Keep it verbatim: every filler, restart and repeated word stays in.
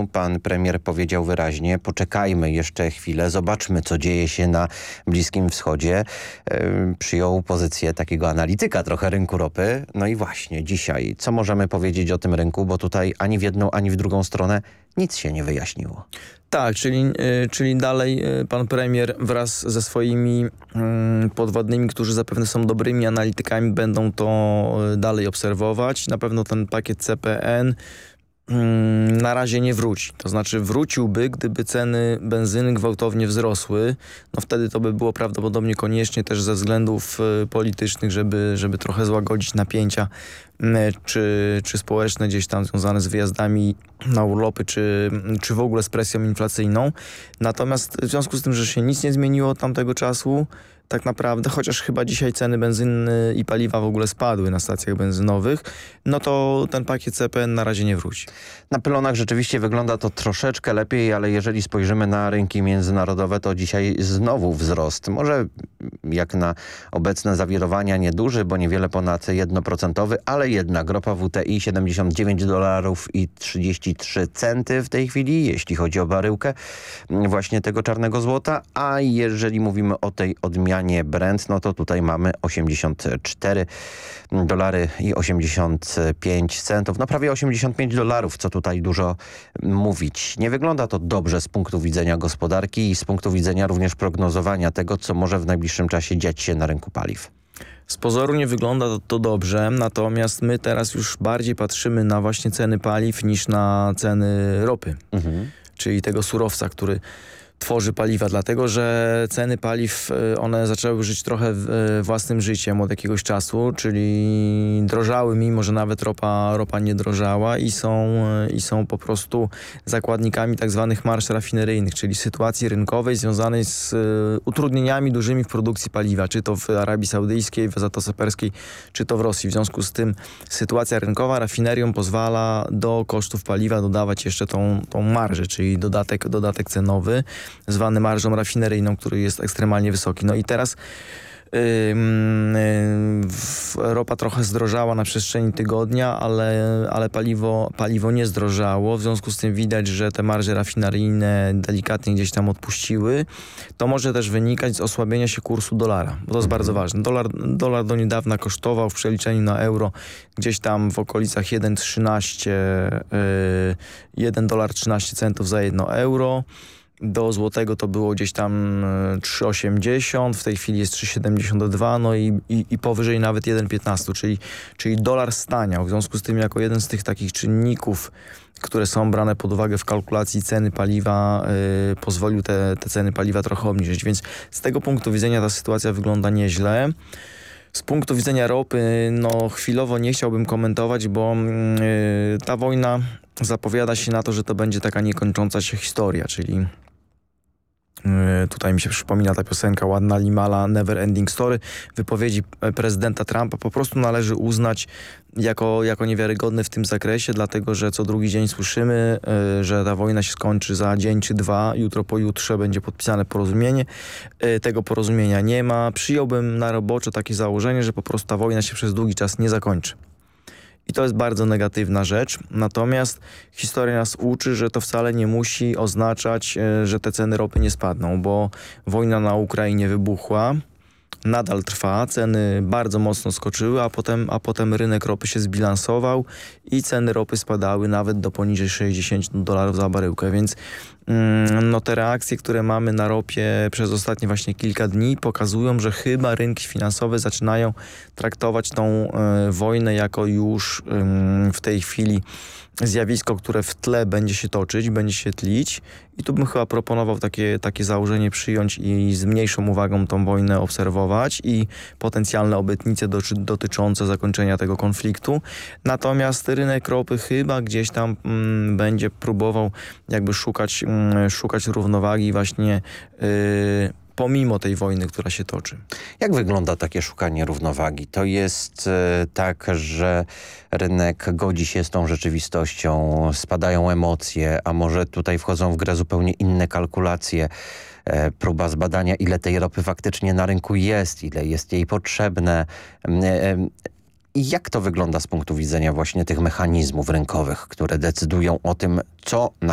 temu pan premier powiedział wyraźnie, poczekajmy jeszcze chwilę, zobaczmy, co dzieje się na Bliskim Wschodzie. Yy, przyjął pozycję takiego analityka trochę rynku ropy. No i właśnie dzisiaj, co możemy powiedzieć o tym rynku, bo tutaj ani w jedną, ani w drugą stronę nic się nie wyjaśniło. Tak, czyli, y, czyli dalej y, pan premier wraz ze swoimi y, podwładnymi, którzy zapewne są dobrymi analitykami, będą to y, dalej obserwować. Na pewno ten pakiet C P N y, na razie nie wróci. To znaczy wróciłby, gdyby ceny benzyny gwałtownie wzrosły. No wtedy to by było prawdopodobnie koniecznie też ze względów y, politycznych, żeby, żeby trochę złagodzić napięcia czy, czy społeczne gdzieś tam związane z wyjazdami na urlopy, czy, czy w ogóle z presją inflacyjną. Natomiast w związku z tym, że się nic nie zmieniło od tamtego czasu, tak naprawdę, chociaż chyba dzisiaj ceny benzyny i paliwa w ogóle spadły na stacjach benzynowych, no to ten pakiet C P N na razie nie wróci. Na pylonach rzeczywiście wygląda to troszeczkę lepiej, ale jeżeli spojrzymy na rynki międzynarodowe, to dzisiaj znowu wzrost. Może jak na obecne zawirowania nieduży, bo niewiele ponad jednoprocentowy, ale jednak ropa W T I siedemdziesiąt dziewięć dolarów i trzydzieści trzy centy w tej chwili, jeśli chodzi o baryłkę właśnie tego czarnego złota, a jeżeli mówimy o tej odmianie Brent, no to tutaj mamy osiemdziesiąt cztery dolary i osiemdziesiąt pięć centów. No prawie osiemdziesiąt pięć dolarów, co tutaj dużo mówić. Nie wygląda to dobrze z punktu widzenia gospodarki i z punktu widzenia również prognozowania tego, co może w najbliższym czasie dziać się na rynku paliw. Z pozoru nie wygląda to, to dobrze, natomiast my teraz już bardziej patrzymy na właśnie ceny paliw niż na ceny ropy, mhm. czyli tego surowca, który tworzy paliwa, dlatego że ceny paliw, one zaczęły żyć trochę własnym życiem od jakiegoś czasu, czyli drożały, mimo że nawet ropa, ropa nie drożała i są, i są po prostu zakładnikami tak zwanych marż rafineryjnych, czyli sytuacji rynkowej związanej z utrudnieniami dużymi w produkcji paliwa, czy to w Arabii Saudyjskiej, w Zatoce Perskiej, czy to w Rosji. W związku z tym sytuacja rynkowa rafineriom pozwala do kosztów paliwa dodawać jeszcze tą, tą marżę, czyli dodatek, dodatek cenowy, zwany marżą rafineryjną, który jest ekstremalnie wysoki. No i teraz yy, yy, ropa trochę zdrożała na przestrzeni tygodnia, ale, ale paliwo, paliwo nie zdrożało. W związku z tym widać, że te marże rafineryjne delikatnie gdzieś tam odpuściły. To może też wynikać z osłabienia się kursu dolara, bo to jest bardzo ważne. Dolar, dolar do niedawna kosztował w przeliczeniu na euro gdzieś tam w okolicach jeden trzynaście, yy, jeden dolar trzynaście centów za jedno euro. Do złotego to było gdzieś tam trzy osiemdziesiąt, w tej chwili jest trzy siedemdziesiąt dwa, no i, i, i powyżej nawet jeden piętnaście, czyli, czyli dolar staniał. W związku z tym jako jeden z tych takich czynników, które są brane pod uwagę w kalkulacji ceny paliwa, yy, pozwolił te, te ceny paliwa trochę obniżyć. Więc z tego punktu widzenia ta sytuacja wygląda nieźle. Z punktu widzenia ropy, no chwilowo nie chciałbym komentować, bo yy, ta wojna zapowiada się na to, że to będzie taka niekończąca się historia, czyli tutaj mi się przypomina ta piosenka Ładna Limala, Never Ending Story. Wypowiedzi prezydenta Trumpa po prostu należy uznać jako, jako niewiarygodne w tym zakresie, dlatego że co drugi dzień słyszymy, y, że ta wojna się skończy za dzień czy dwa, jutro pojutrze będzie podpisane porozumienie. Y, tego porozumienia nie ma. Przyjąłbym na roboczo takie założenie, że po prostu ta wojna się przez długi czas nie zakończy. I to jest bardzo negatywna rzecz. Natomiast historia nas uczy, że to wcale nie musi oznaczać, że te ceny ropy nie spadną, bo wojna na Ukrainie wybuchła, nadal trwa, ceny bardzo mocno skoczyły, a potem, a potem rynek ropy się zbilansował i ceny ropy spadały nawet do poniżej sześćdziesiąt dolarów za baryłkę, więc mm, no te reakcje, które mamy na ropie przez ostatnie właśnie kilka dni pokazują, że chyba rynki finansowe zaczynają traktować tą y, wojnę jako już y, w tej chwili zjawisko, które w tle będzie się toczyć, będzie się tlić i tu bym chyba proponował takie, takie założenie przyjąć i z mniejszą uwagą tą wojnę obserwować i potencjalne obietnice do, dotyczące zakończenia tego konfliktu. Natomiast rynek ropy chyba gdzieś tam mm, będzie próbował jakby szukać, mm, szukać równowagi właśnie yy, pomimo tej wojny, która się toczy. Jak wygląda takie szukanie równowagi? To jest e, tak, że rynek godzi się z tą rzeczywistością, spadają emocje, a może tutaj wchodzą w grę zupełnie inne kalkulacje, e, próba zbadania, ile tej ropy faktycznie na rynku jest, ile jest jej potrzebne. E, e, I jak to wygląda z punktu widzenia właśnie tych mechanizmów rynkowych, które decydują o tym, co na